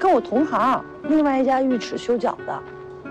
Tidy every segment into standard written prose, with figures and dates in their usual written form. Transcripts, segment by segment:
跟我同行，另外一家浴池修脚的。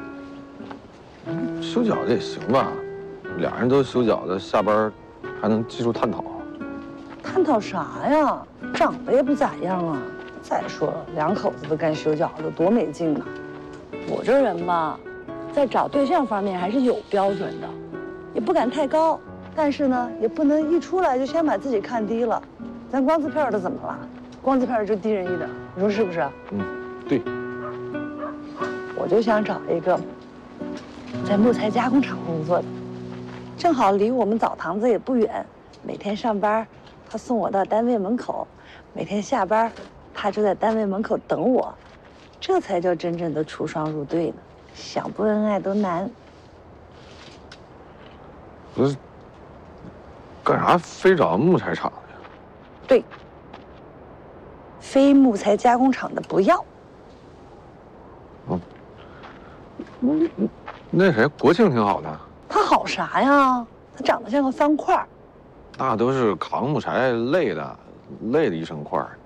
修脚的也行吧，俩人都修脚的，下班还能技术探讨。 探讨啥呀？长得也不咋样啊。再说了，两口子都干修脚的，多没劲啊！我这人吧，在找对象方面还是有标准的，也不敢太高，但是呢，也不能一出来就先把自己看低了。咱光字片的怎么了？光字片就低人一等，你说是不是？ 嗯，对。 我就想找一个在木材加工厂工作的，正好离我们澡堂子也不远，每天上班他送我到单位门口，每天下班他就在单位门口等我，这才叫真正的出双入对呢。想不恩爱都难。 不是，干啥非找木材厂的呀？ 对，非木材加工厂的不要。 那谁，国庆挺好的。 他好啥呀？他长得像个方块。 那都是扛木材累的一身块儿。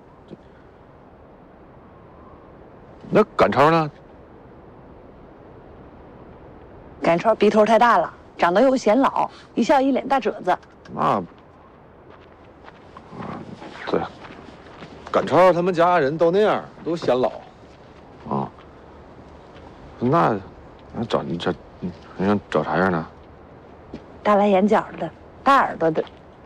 那赶超呢？ 赶超鼻头太大了，长得又显老，一笑一脸大褶子。 那，对，赶超他们家人都那样，都显老。啊，那找你这，你想找啥样的？ 大蓝眼角的，大耳朵的。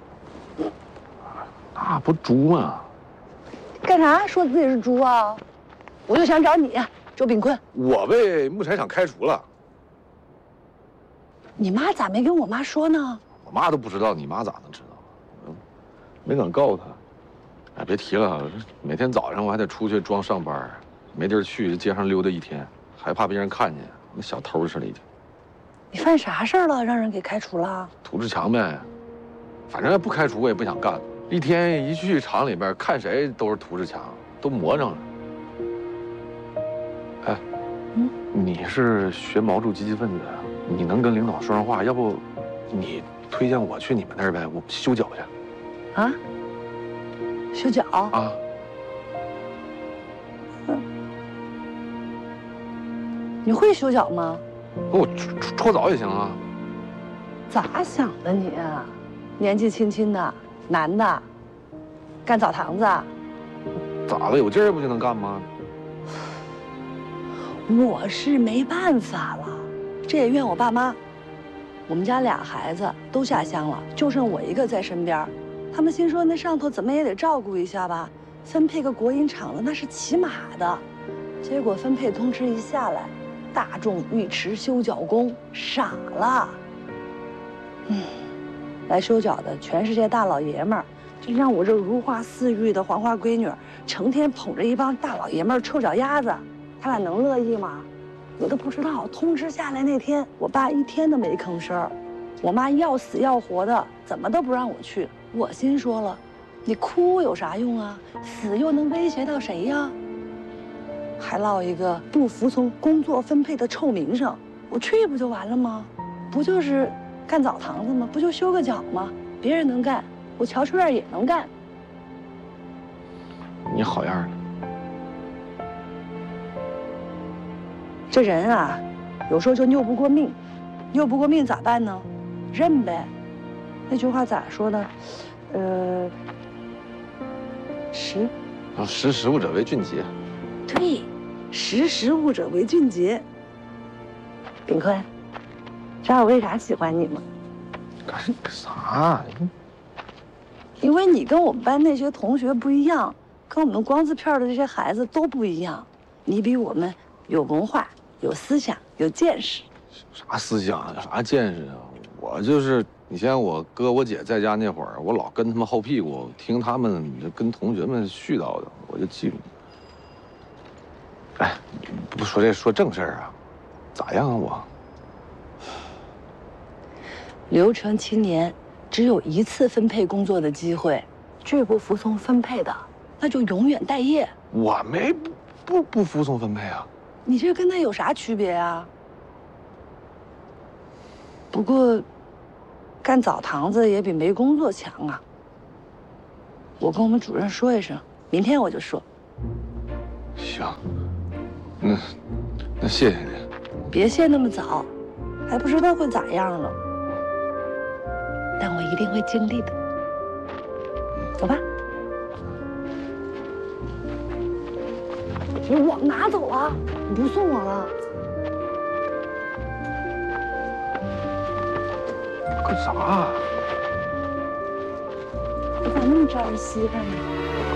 那不猪吗？ 干啥说自己是猪啊？我就想找你，周炳坤。 我被木材厂开除了。 你妈咋没跟我妈说呢？ 我妈都不知道，你妈咋能知道？没敢告诉她。哎，别提了，每天早上我还得出去装上班，没地儿去，街上溜达一天，还怕别人看见，跟小偷似的已经。 你犯啥事儿了，让人给开除了？ 涂志强呗，反正不开除我也不想干了。一天一去厂里边，看谁都是涂志强，都魔怔了。哎，你是学毛主积极分子的，你能跟领导说上话，要不你推荐我去你们那儿呗，我修脚去。 啊？修脚啊？ 你会修脚吗？ 我搓澡也行啊。 咋想的你？年纪轻轻的，男的，干澡堂子？ 咋了？有劲儿不就能干吗？ 我是没办法了，这也怨我爸妈。我们家俩孩子都下乡了，就剩我一个在身边。他们心说那上头怎么也得照顾一下吧，分配个国营厂子那是起码的。结果分配通知一下来，大众浴池修脚工傻了。来修脚的全是些大老爷们儿，就让我这如花似玉的黄花闺女，成天捧着一帮大老爷们儿臭脚丫子，他俩能乐意吗？我都不知道。通知下来那天，我爸一天都没吭声，我妈要死要活的，怎么都不让我去。我心说了，你哭有啥用啊？死又能威胁到谁呀？还落一个不服从工作分配的臭名声，我去不就完了吗？不就是干澡堂子吗？不就修个脚吗？别人能干，我乔春燕也能干。 你好样的！ 这人啊，有时候就拗不过命，拗不过命咋办呢？认呗。那句话咋说呢？ 识时务者为俊杰。 对，识时务者为俊杰。炳坤，知道我为啥喜欢你吗？ 干啥？ 因为你跟我们班那些同学不一样，跟我们光字片的这些孩子都不一样。你比我们有文化、有思想、有见识。 啥思想啊？啥见识啊？我就是，你像我哥我姐在家那会儿，我老跟他们后屁股，听他们跟同学们絮叨的，我就记住。哎，不说这说正事儿啊，咋样啊我？ 流程青年只有一次分配工作的机会，拒不服从分配的，那就永远待业。 我没不服从分配啊。 你这跟他有啥区别啊？不过，干澡堂子也比没工作强啊。我跟我们主任说一声，明天我就说。 行， 那谢谢你。 别谢那么早，还不知道会咋样呢。但我一定会经历的。走吧。我拿走了，你不送我了。 干啥？ 你咋那么招人稀罕呢？